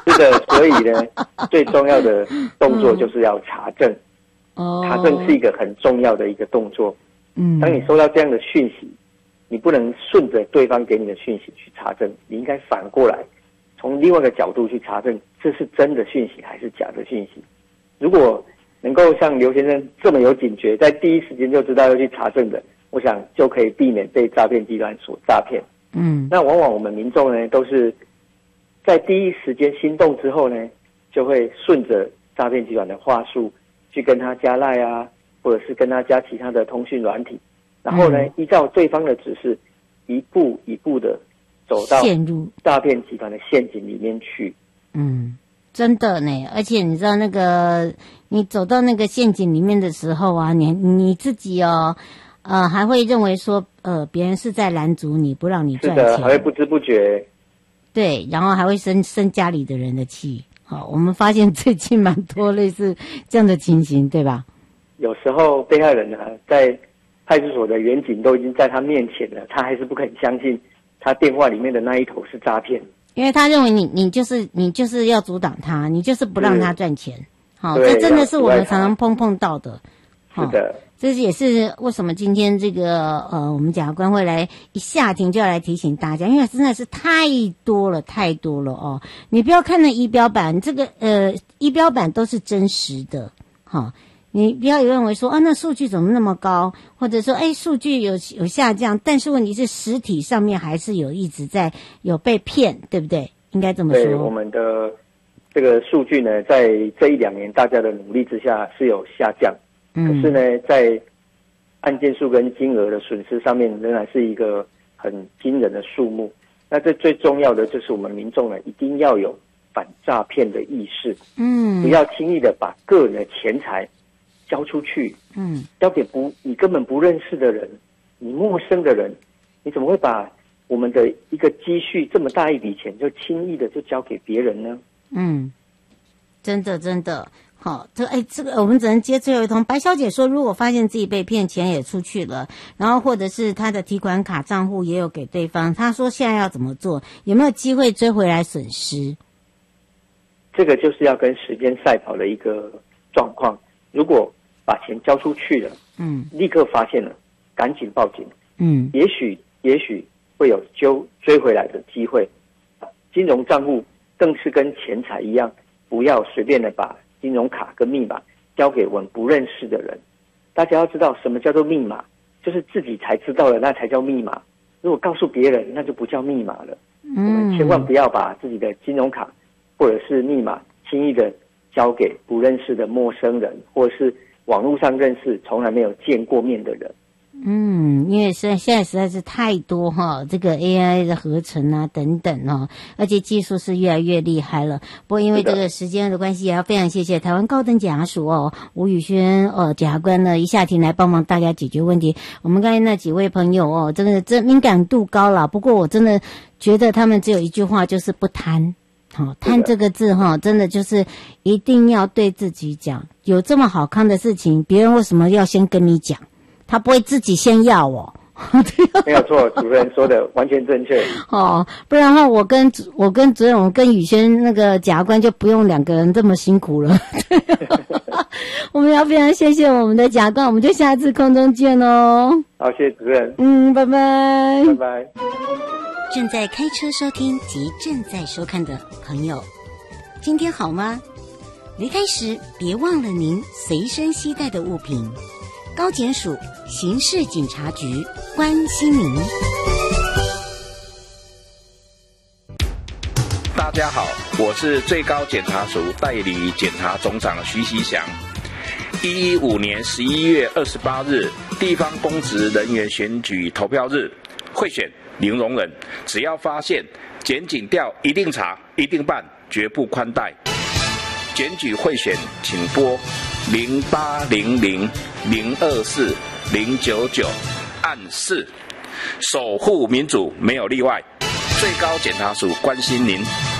是的，所以呢，最重要的动作就是要查证。查证是一个很重要的一个动作。当你收到这样的讯息，你不能顺着对方给你的讯息去查证，你应该反过来，从另外一个角度去查证，这是真的讯息还是假的讯息。如果能够像刘先生这么有警觉，在第一时间就知道要去查证的，我想就可以避免被诈骗集团所诈骗。那往往我们民众呢，都是在第一时间心动之后呢，就会顺着诈骗集团的话术去跟他加赖啊，或者是跟他加其他的通讯软体，然后呢，依照对方的指示，一步一步的走到陷入诈骗集团的陷阱里面去。 真的呢，而且你知道那个，你走到那个陷阱里面的时候啊，你自己还会认为说，别人是在拦阻你，不让你赚钱， 是的，还会不知不觉。 对，然后还会生家里的人的气。好，我们发现最近蛮多类似这样的情形，对吧？ 有时候被害人呢，在派出所的员警都已经在他面前了，他还是不肯相信他电话里面的那一头是诈骗， 因为他认为你就是要阻挡他，你就是不让他赚钱。好，这真的是我们常常碰到的。 是的， 这也是为什么今天这个我们检察官会来一下庭就要来提醒大家，因为真的是太多了哦。你不要看那仪表板，这个仪表板都是真实的，好，你不要认为说那数据怎么那么高，或者说数据有下降，但是问题是实体上面还是一直有被骗，对不对？应该这么说。 对，我们的这个数据呢，在这1-2年大家的努力之下是有下降。可是呢，在案件数跟金额的损失上面，仍然是一个很惊人的数目。那这最重要的就是我们民众呢，一定要有反诈骗的意识，不要轻易的把个人的钱财交出去，交给你根本不认识的人，你陌生的人，你怎么会把我们的一个积蓄这么大一笔钱，就轻易的就交给别人呢？ 真的。好，这个我们只能接最后一通。白小姐说，如果发现自己被骗，钱也出去了，然后或者是她的提款卡账户也有给对方，她说现在要怎么做？有没有机会追回来损失？ 这个就是要跟时间赛跑的一个状况。如果把钱交出去了，立刻发现了，赶紧报警，也许会有追回来的机会。金融账户更是跟钱财一样，不要随便的把金融卡跟密码交给我们不认识的人。大家要知道什么叫做密码，就是自己才知道的那才叫密码，如果告诉别人那就不叫密码了。我们千万不要把自己的金融卡或者是密码轻易的交给不认识的陌生人，或者是网络上认识从来没有见过面的人。 因为现在实在是太多这个 AI 的合成啊等等而且技术是越来越厉害了。不过因为这个时间的关系，也要非常谢谢台湾高等检察署吴宇轩检察官呢一下庭来帮忙大家解决问题。我们刚才那几位朋友真的这敏感度高了，不过我真的觉得他们只有一句话，就是不贪。贪这个字真的就是一定要对自己讲，有这么好康的事情，别人为什么要先跟你讲？他不会自己先要没有错，主任说的完全正确。 不然的话，我跟主任，我跟宇轩那个检察官就不用2个人这么辛苦了。我们要非常谢谢我们的检察官，我们就下次空中见哦。 好，谢谢主任。 拜拜。 拜拜。 正在开车收听及正在收看的朋友，今天好吗？离开时别忘了您随身携带的物品。高检署刑事警察局关心您。 大家好，我是最高检察署代理检察总长徐锡祥。115年11月28日，地方公职人员选举投票日，贿选零容忍，只要发现检警调一定查，一定办，绝不宽待。检举贿选，请拨0800-024-099按4，守护民主没有例外。最高检察署关心您。